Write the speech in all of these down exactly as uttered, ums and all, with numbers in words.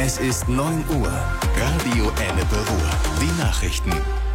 Es ist neun Uhr. Radio Ennepe Ruhr. Die Nachrichten.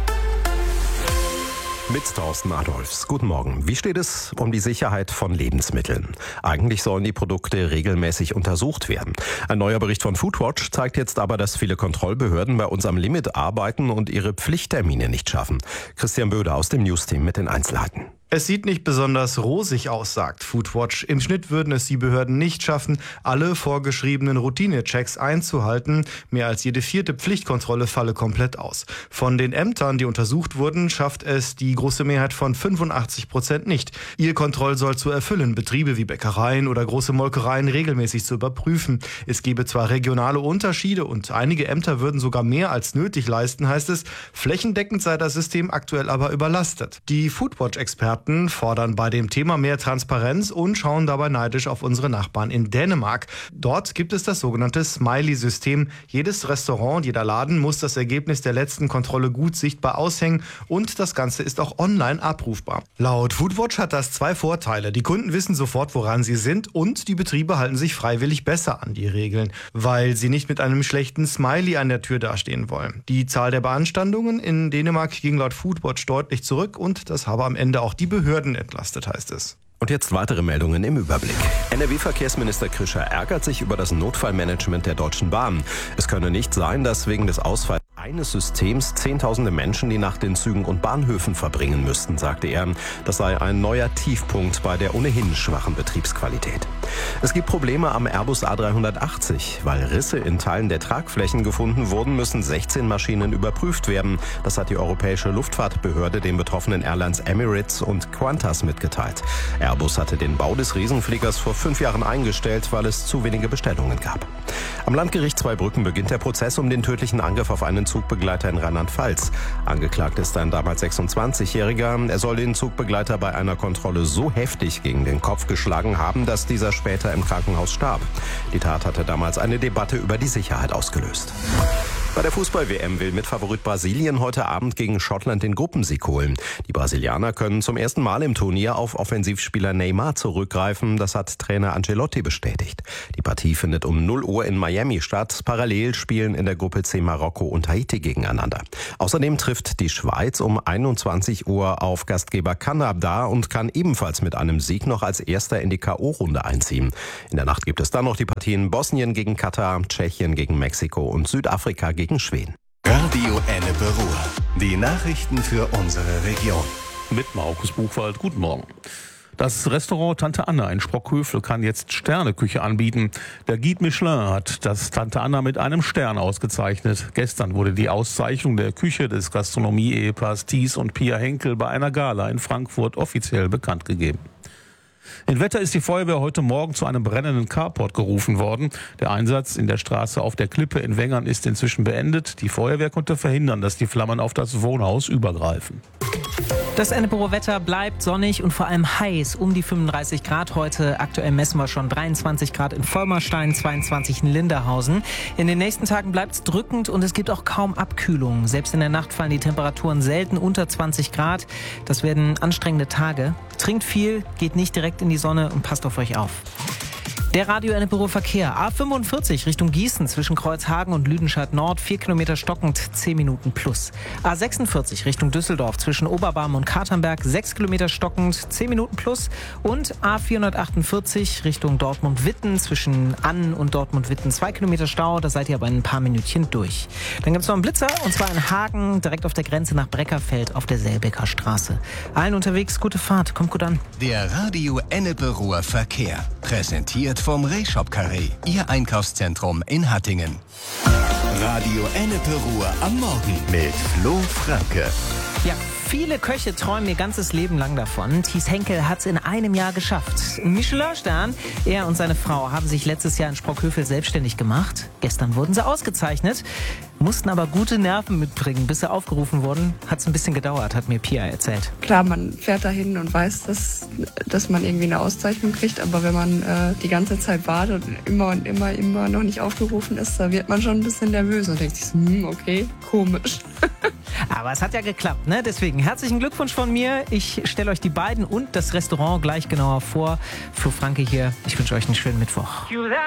Mit Thorsten Adolfs. Guten Morgen. Wie steht es um die Sicherheit von Lebensmitteln? Eigentlich sollen die Produkte regelmäßig untersucht werden. Ein neuer Bericht von Foodwatch zeigt jetzt aber, dass viele Kontrollbehörden bei uns am Limit arbeiten und ihre Pflichttermine nicht schaffen. Christian Böder aus dem Newsteam mit den Einzelheiten. Es sieht nicht besonders rosig aus, sagt Foodwatch. Im Schnitt würden es die Behörden nicht schaffen, alle vorgeschriebenen Routine-Checks einzuhalten. Mehr als jede vierte Pflichtkontrolle falle komplett aus. Von den Ämtern, die untersucht wurden, schafft es die große Mehrheit von fünfundachtzig Prozent nicht. Ihr Kontroll soll zu erfüllen, Betriebe wie Bäckereien oder große Molkereien regelmäßig zu überprüfen. Es gebe zwar regionale Unterschiede und einige Ämter würden sogar mehr als nötig leisten, heißt es. Flächendeckend sei das System aktuell aber überlastet. Die Foodwatch-Experten fordern bei dem Thema mehr Transparenz und schauen dabei neidisch auf unsere Nachbarn in Dänemark. Dort gibt es das sogenannte Smiley-System. Jedes Restaurant, jeder Laden muss das Ergebnis der letzten Kontrolle gut sichtbar aushängen und das Ganze ist auch online abrufbar. Laut Foodwatch hat das zwei Vorteile. Die Kunden wissen sofort, woran sie sind und die Betriebe halten sich freiwillig besser an die Regeln, weil sie nicht mit einem schlechten Smiley an der Tür dastehen wollen. Die Zahl der Beanstandungen in Dänemark ging laut Foodwatch deutlich zurück und das habe am Ende auch die Behörden entlastet, heißt es. Und jetzt weitere Meldungen im Überblick. N R W-Verkehrsminister Krischer ärgert sich über das Notfallmanagement der Deutschen Bahn. Es könne nicht sein, dass wegen des Ausfalls eines Systems Zehntausende Menschen die Nacht in Zügen und Bahnhöfen verbringen müssten, sagte er. Das sei ein neuer Tiefpunkt bei der ohnehin schwachen Betriebsqualität. Es gibt Probleme am Airbus A dreihundertachtzig. Weil Risse in Teilen der Tragflächen gefunden wurden, müssen sechzehn Maschinen überprüft werden. Das hat die Europäische Luftfahrtbehörde den betroffenen Airlines Emirates und Qantas mitgeteilt. Airbus hatte den Bau des Riesenfliegers vor fünf Jahren eingestellt, weil es zu wenige Bestellungen gab. Am Landgericht Zweibrücken beginnt der Prozess um den tödlichen Angriff auf einen Zugbegleiter in Rheinland-Pfalz. Angeklagt ist ein damals sechsundzwanzigjähriger. Er soll den Zugbegleiter bei einer Kontrolle so heftig gegen den Kopf geschlagen haben, dass dieser später im Krankenhaus starb. Die Tat hatte damals eine Debatte über die Sicherheit ausgelöst. Bei der Fußball-W M will Mitfavorit Brasilien heute Abend gegen Schottland den Gruppensieg holen. Die Brasilianer können zum ersten Mal im Turnier auf Offensivspieler Neymar zurückgreifen. Das hat Trainer Ancelotti bestätigt. Die Partie findet um null Uhr in Miami statt. Parallel spielen in der Gruppe C Marokko und Haiti gegeneinander. Außerdem trifft die Schweiz um einundzwanzig Uhr auf Gastgeber Kanada und kann ebenfalls mit einem Sieg noch als Erster in die K O-Runde einziehen. In der Nacht gibt es dann noch die Partien Bosnien gegen Katar, Tschechien gegen Mexiko und Südafrika gegen Schweden. Radio Ennepe Ruhr. Die Nachrichten für unsere Region. Mit Markus Buchwald. Guten Morgen. Das Restaurant Tante Anna in Sprockhövel kann jetzt Sterneküche anbieten. Der Guide Michelin hat das Tante Anna mit einem Stern ausgezeichnet. Gestern wurde die Auszeichnung der Küche des Gastronomie-Ehepaars Thies und Pia Henkel bei einer Gala in Frankfurt offiziell bekannt gegeben. In Wetter ist die Feuerwehr heute Morgen zu einem brennenden Carport gerufen worden. Der Einsatz in der Straße Auf der Klippe in Wengern ist inzwischen beendet. Die Feuerwehr konnte verhindern, dass die Flammen auf das Wohnhaus übergreifen. Das Ennepeer Wetter bleibt sonnig und vor allem heiß, um die fünfunddreißig Grad heute. Aktuell messen wir schon dreiundzwanzig Grad in Vollmerstein, zweiundzwanzig in Linderhausen. In den nächsten Tagen bleibt es drückend und es gibt auch kaum Abkühlung. Selbst in der Nacht fallen die Temperaturen selten unter zwanzig Grad. Das werden anstrengende Tage. Trinkt viel, geht nicht direkt in die Sonne und passt auf euch auf. Der Radio Ennepeer Verkehr. A fünfundvierzig Richtung Gießen zwischen Kreuzhagen und Lüdenscheid Nord. vier Kilometer stockend, zehn Minuten plus. A sechsundvierzig Richtung Düsseldorf zwischen Oberbarm und Katernberg. sechs Kilometer stockend, zehn Minuten plus. Und A vierhundertachtundvierzig Richtung Dortmund-Witten zwischen Annen und Dortmund-Witten. zwei Kilometer Stau, da seid ihr aber in ein paar Minütchen durch. Dann gibt es noch einen Blitzer und zwar in Hagen, direkt auf der Grenze nach Breckerfeld auf der Selbecker Straße. Allen unterwegs, gute Fahrt, kommt gut an. Der Radio Ennepe Verkehr. Präsentiert vom Rehshop Carré, Ihr Einkaufszentrum in Hattingen. Radio Ennepe am Morgen mit Flo Franke. Ja, viele Köche träumen ihr ganzes Leben lang davon. Thies Henkel hat es in einem Jahr geschafft. Michelin-Stern. Er und seine Frau haben sich letztes Jahr in Sprockhövel selbstständig gemacht. Gestern wurden sie ausgezeichnet, mussten aber gute Nerven mitbringen, bis sie aufgerufen wurden. Hat es ein bisschen gedauert, hat mir Pia erzählt. Klar, man fährt dahin und weiß, dass, dass man irgendwie eine Auszeichnung kriegt, aber wenn man äh, die ganze Zeit wartet und immer und immer, immer noch nicht aufgerufen ist, da wird man schon ein bisschen nervös und denkt sich, hm, okay, komisch. Aber es hat ja geklappt, ne? Deswegen herzlichen Glückwunsch von mir. Ich stelle euch die beiden und das Restaurant gleich genauer vor. Flo Franke hier. Ich wünsche euch einen schönen Mittwoch.